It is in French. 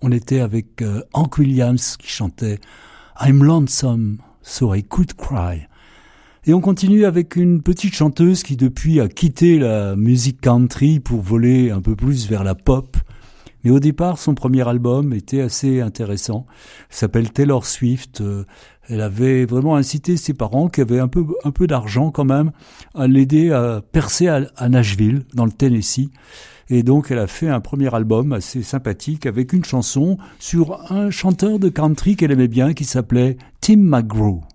on était avec Hank Williams qui chantait I'm Lonesome, so I Could Cry. Et on continue avec une petite chanteuse qui depuis a quitté la musique country pour voler un peu plus vers la pop. Mais au départ, son premier album était assez intéressant. Il s'appelle Taylor Swift. Elle avait vraiment incité ses parents, qui avaient un peu d'argent quand même, à l'aider à percer à Nashville, dans le Tennessee. Et donc, elle a fait un premier album assez sympathique avec une chanson sur un chanteur de country qu'elle aimait bien qui s'appelait Tim McGraw.